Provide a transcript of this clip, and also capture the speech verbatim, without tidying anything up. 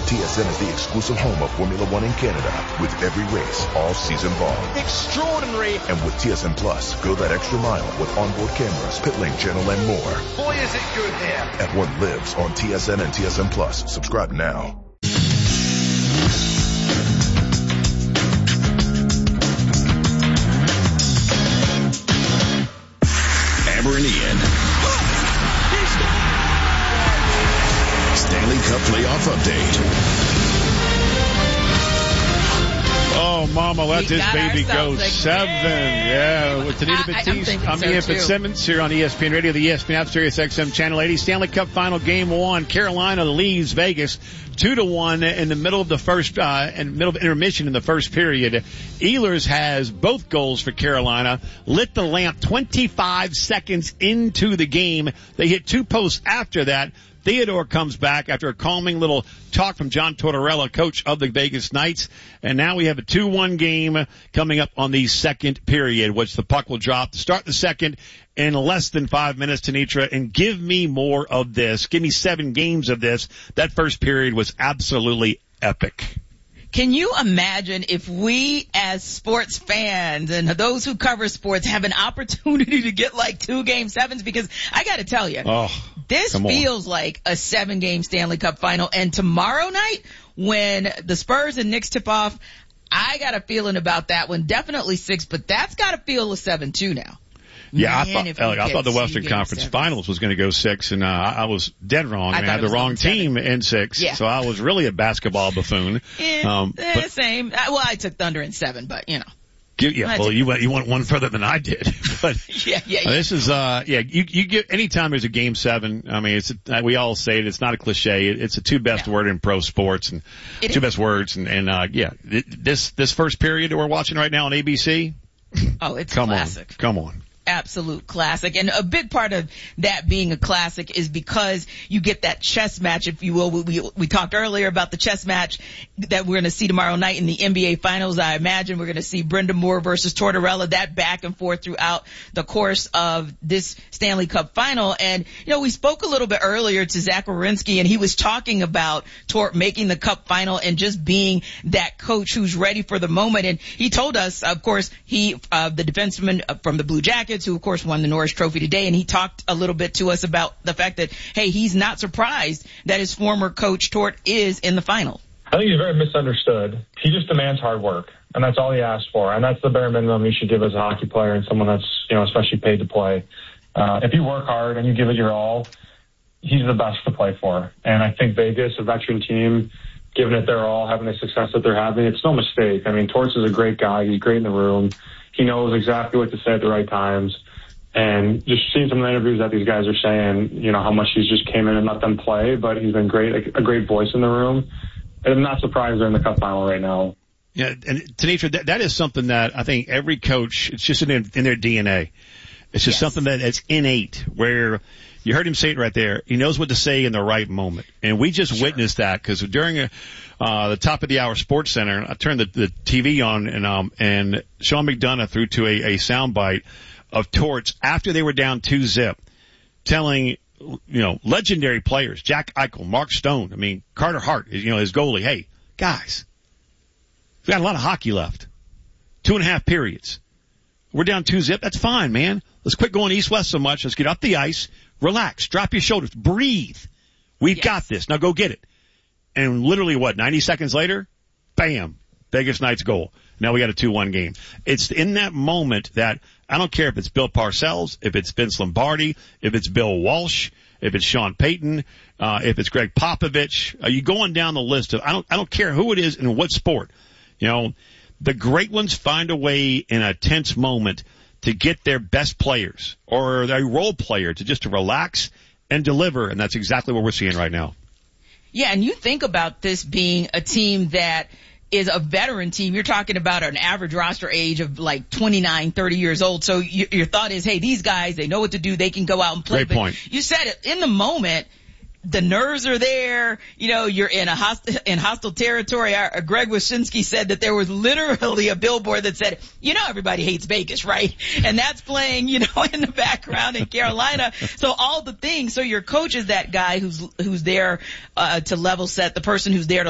T S N is the exclusive home of Formula One in Canada, with every race all season long. Extraordinary. And with T S N Plus, go that extra mile with onboard cameras, pit lane channel, and more. Boy, is it good here. F one lives on T S N and T S N Plus. Subscribe now. Amber and Ian. Stanley Cup playoff update. Oh, Mama, let We this got baby go ourselves a seven. game. Yeah, with Tanita I- I- I'm Batiste. thinking I'm so, Ian too. Fitzsimmons here on E S P N Radio, the E S P N app, Sirius X M Channel eighty. Stanley Cup Final Game One. Carolina leads Vegas two to one in the middle of the first, uh, in the middle of intermission in the first period. Ehlers has both goals for Carolina. Lit the lamp twenty-five seconds into the game. They hit two posts after that. Theodore comes back after a calming little talk from John Tortorella, coach of the Vegas Knights. And now we have a two one game coming up on the second period, which the puck will drop to start the second in less than five minutes, Tanitra. And give me more of this. Give me seven games of this. That first period was absolutely epic. Can you imagine if we as sports fans and those who cover sports have an opportunity to get like two game sevens? Because I got to tell you, Oh, this feels like a seven game Stanley Cup final. And tomorrow night when the Spurs and Knicks tip off, I got a feeling about that one. Definitely six, but that's got to feel a seven two now. Yeah, Man, I thought, if we Alec, I get thought the two Western game Conference sevens. Finals was going to go six, and uh, I was dead wrong. I I, mean, I thought had it the was wrong going seven. team in six, Yeah. so I was really a basketball buffoon. Eh, Um, eh, but same. Uh, Well, I took Thunder in seven, but you know. you, yeah, I well, did. you went you went one further than I did. But Yeah, yeah, uh, yeah. this is uh, yeah, you you get anytime there's a game seven. I mean, it's a, we all say it. It's not a cliche. It, it's the two best No. word in pro sports and It two is. best words. And and uh, yeah, th- this this first period that we're watching right now on A B C. Oh, it's Come classic. on, come on. Absolute classic. And a big part of that being a classic is because you get that chess match, if you will. We, we, we talked earlier about the chess match that we're going to see tomorrow night in the N B A Finals. I imagine we're going to see Brenda Moore versus Tortorella, that back and forth throughout the course of this Stanley Cup final. And, you know, we spoke a little bit earlier to Zach Werenski, and he was talking about Tort making the Cup final and just being that coach who's ready for the moment. And he told us, of course, he, uh, the defenseman from the Blue Jackets, who of course won the Norris Trophy today, and he talked a little bit to us about the fact that, hey, he's not surprised that his former coach Tort is in the final. I think he's very misunderstood. He just demands hard work, and that's all he asks for, and that's the bare minimum you should give as a hockey player and someone that's, you know, especially paid to play. Uh, if you work hard and you give it your all, he's the best to play for. And I think Vegas, a veteran team, giving it their all, having the success that they're having, it's no mistake. I mean, Torts is a great guy. He's great in the room. He knows exactly what to say at the right times. And just seeing some of the interviews that these guys are saying, you know, how much he's just came in and let them play, but he's been great, a great voice in the room. And I'm not surprised they're in the Cup final right now. Yeah, and Tanisha, that, that is something that I think every coach, it's just in their, in their D N A. It's just Yes. something that is innate, where you heard him say it right there. He knows what to say in the right moment. And we just Sure. witnessed that because during a, uh, the top of the hour Sports Center, I turned the, the T V on and, um, and Sean McDonough threw to a, a soundbite of Torts after they were down two zip, telling, you know, legendary players, Jack Eichel, Mark Stone, I mean, Carter Hart, you know, his goalie, hey, guys, we've got a lot of hockey left. Two and a half periods. We're down two zip. That's fine, man. Let's quit going east-west so much. Let's get up the ice. Relax. Drop your shoulders. Breathe. We've Yes. got this. Now go get it. And literally, what, ninety seconds later? Bam. Vegas Knights goal. Now we got a two one game. It's in that moment that I don't care if it's Bill Parcells, if it's Vince Lombardi, if it's Bill Walsh, if it's Sean Payton, uh, if it's Greg Popovich. Are you going down the list of, I don't, I don't care who it is and what sport. You know, the great ones find a way in a tense moment to get their best players or their role player to just to relax and deliver. And that's exactly what we're seeing right now. Yeah, and you think about this being a team that is a veteran team. You're talking about an average roster age of like twenty-nine, thirty years old. So you, your thought is, hey, these guys, they know what to do. They can go out and play. Great But point. you said it in the moment. The nerves are there. You know, you're in a hostile, in hostile territory. Our, uh, Greg Wyshynski said that there was literally a billboard that said, you know, everybody hates Vegas, right? And that's playing, you know, in the background in Carolina. So all the things. So your coach is that guy who's, who's there, uh, to level set, the person who's there to